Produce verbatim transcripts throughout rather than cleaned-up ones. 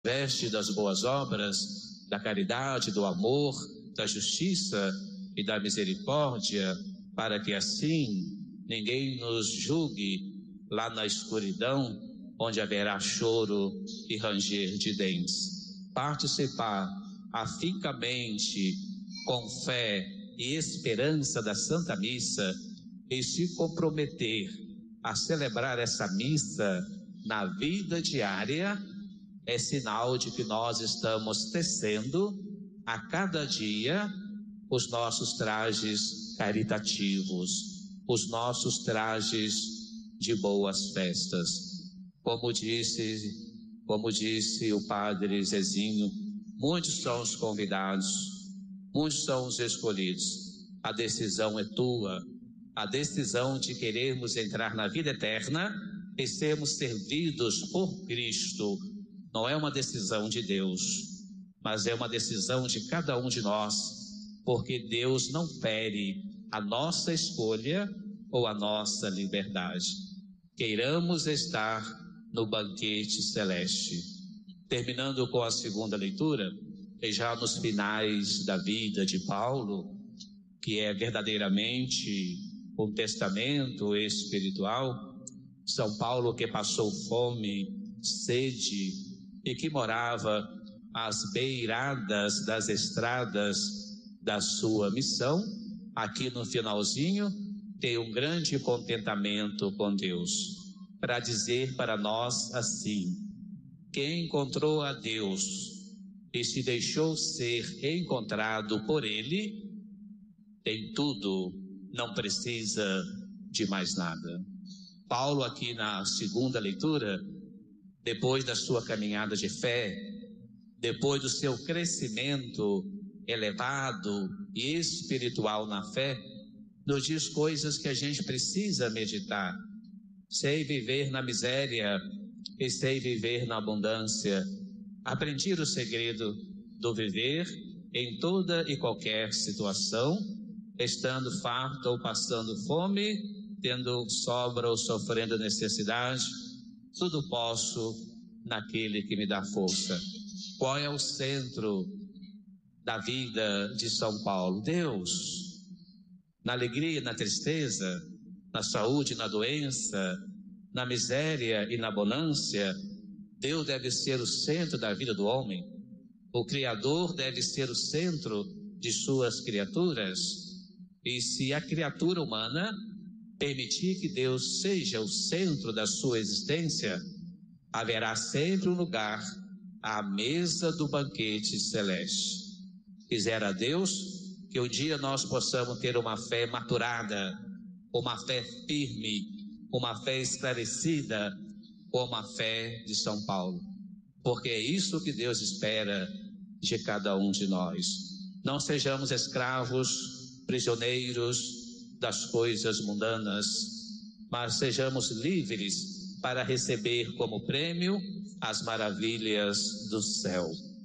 veste das boas obras, da caridade, do amor, da justiça e da misericórdia, para que assim ninguém nos julgue lá na escuridão, onde haverá choro e ranger de dentes. Participar afincamente, com fé e esperança da Santa Missa, e se comprometer a celebrar essa missa na vida diária, é sinal de que nós estamos tecendo a cada dia os nossos trajes caritativos, os nossos trajes de boas festas. Como disse, como disse o padre Zezinho, muitos são os convidados, muitos são os escolhidos. A decisão é tua, a decisão de querermos entrar na vida eterna e sermos servidos por Cristo. Não é uma decisão de Deus, mas é uma decisão de cada um de nós, porque Deus não fere a nossa escolha ou a nossa liberdade. Queiramos estar no banquete celeste. Terminando com a segunda leitura, e já nos finais da vida de Paulo, que é verdadeiramente um testamento espiritual, São Paulo que passou fome, sede e que morava às beiradas das estradas da sua missão, aqui no finalzinho tem um grande contentamento com Deus, para dizer para nós assim: quem encontrou a Deus e se deixou ser encontrado por Ele, tem tudo, não precisa de mais nada. Paulo aqui na segunda leitura, depois da sua caminhada de fé, depois do seu crescimento elevado e espiritual na fé, nos diz coisas que a gente precisa meditar. Sei viver na miséria e sei viver na abundância. Aprendi o segredo do viver em toda e qualquer situação, estando farto ou passando fome, tendo sobra ou sofrendo necessidade, tudo posso naquele que me dá força. Qual é o centro da vida de São Paulo? Deus. Na alegria e na tristeza, na saúde e na doença, na miséria e na bonância, Deus deve ser o centro da vida do homem. O Criador deve ser o centro de suas criaturas. E se a criatura humana permitir que Deus seja o centro da sua existência, haverá sempre um lugar à mesa do banquete celeste. Quisera Deus que um dia nós possamos ter uma fé maturada, uma fé firme, uma fé esclarecida, como a fé de São Paulo, porque é isso que Deus espera de cada um de nós. Não sejamos escravos, prisioneiros das coisas mundanas, mas sejamos livres para receber como prêmio as maravilhas do céu.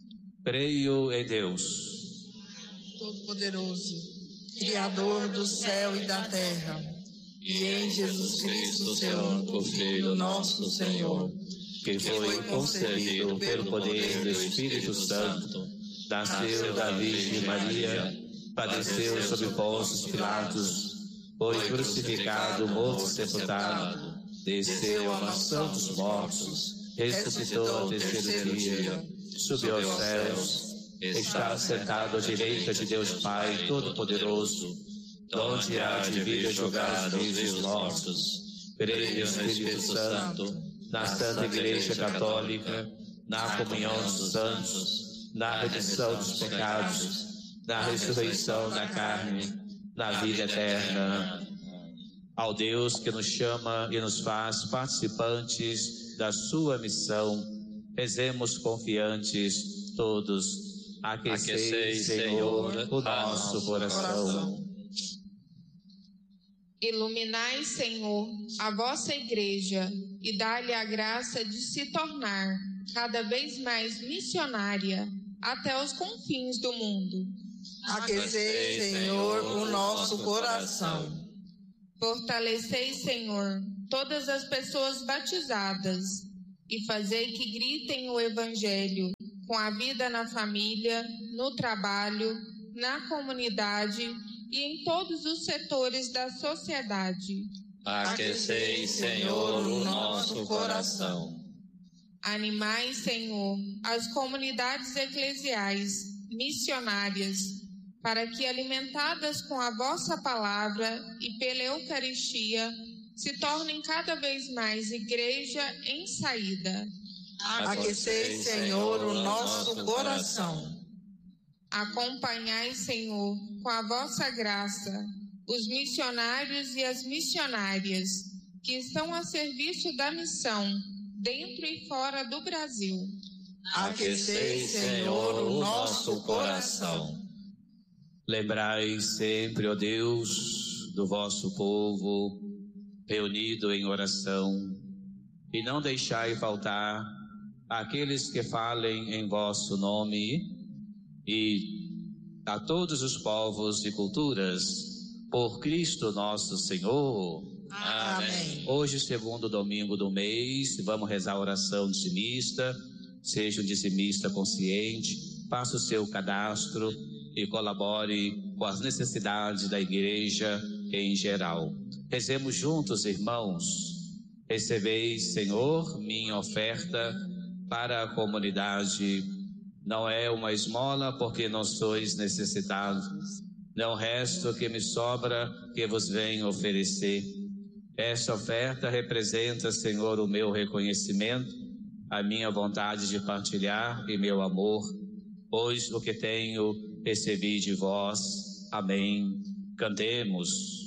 Creio em Deus Todo-Poderoso, Criador do céu e da terra, e em Jesus Cristo, seu único Filho, nosso Senhor, que foi concebido pelo poder do Espírito Santo, nasceu da Virgem Maria, padeceu sob Pôncio Pilatos, foi crucificado, morto e sepultado, desceu à mansão dos mortos, ressuscitou ao terceiro dia, subiu aos céus, está sentado à direita de Deus Pai Todo-Poderoso, onde há de vir a julgar os vivos e os mortos. Creio no Espírito Santo, na Santa Igreja Católica, na comunhão dos santos, na remissão dos pecados, na ressurreição da carne, na vida eterna. Ao Deus que nos chama e nos faz participantes da sua missão, rezemos confiantes todos. Aquecei, Senhor, o nosso coração. Iluminai, Senhor, a vossa igreja e dá-lhe a graça de se tornar cada vez mais missionária até os confins do mundo. Aquecei, Senhor, o nosso coração. Fortalecei, Senhor, todas as pessoas batizadas e fazei que gritem o Evangelho com a vida na família, no trabalho, na comunidade e em todos os setores da sociedade. Aquecei, Senhor, o nosso coração. Animai, Senhor, as comunidades eclesiais, missionárias, para que, alimentadas com a vossa palavra e pela Eucaristia, se tornem cada vez mais igreja em saída. Aquecei, Senhor, o nosso coração. Acompanhai, Senhor, com a vossa graça, os missionários e as missionárias que estão a serviço da missão, dentro e fora do Brasil. Aquecei, Senhor, o nosso coração. Lembrai sempre, ó Deus, do vosso povo reunido em oração, e não deixai faltar aqueles que falem em vosso nome, e a todos os povos e culturas, por Cristo nosso Senhor. Amém. Hoje, segundo domingo do mês, vamos rezar a oração dizimista. Seja um dizimista consciente, faça o seu cadastro e colabore com as necessidades da igreja em geral. Rezemos juntos, irmãos. Recebeis, Senhor, minha oferta para a comunidade. Não é uma esmola, porque não sois necessitados. Não resto que me sobra que vos venho oferecer. Esta oferta representa, Senhor, o meu reconhecimento, a minha vontade de partilhar e meu amor, pois o que tenho recebi de vós. Amém. Cantemos.